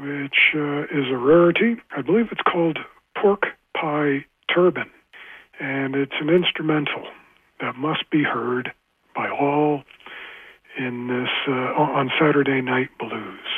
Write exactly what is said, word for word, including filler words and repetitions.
which uh, is a rarity. I believe it's called Pork Pie Turbine, and it's an instrumental that must be heard by all in this uh, on Saturday Night Blues.